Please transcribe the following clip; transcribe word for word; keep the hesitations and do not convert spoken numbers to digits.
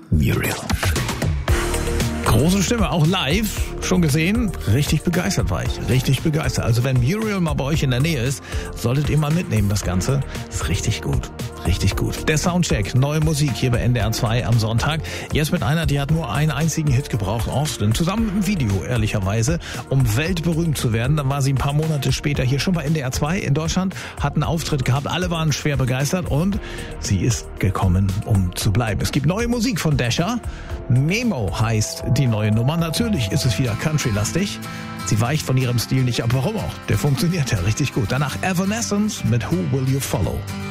Muriel. Große Stimme, auch live, schon gesehen, richtig begeistert war ich, richtig begeistert. Also wenn Muriel mal bei euch in der Nähe ist, solltet ihr mal mitnehmen das Ganze, ist richtig gut, richtig gut. Der Soundcheck, neue Musik hier bei N D R zwei am Sonntag, jetzt mit einer, die hat nur einen einzigen Hit gebraucht, Austin, zusammen mit dem Video, ehrlicherweise, um weltberühmt zu werden. Dann war sie ein paar Monate später hier schon bei N D R zwei in Deutschland, hat einen Auftritt gehabt, alle waren schwer begeistert und sie ist gekommen, um zu bleiben. Es gibt neue Musik von Dasha, Memo heißt die neue Nummer. Natürlich ist es wieder Country-lastig. Sie weicht von ihrem Stil nicht ab. Warum auch? Der funktioniert ja richtig gut. Danach Evanescence mit Who Will You Follow?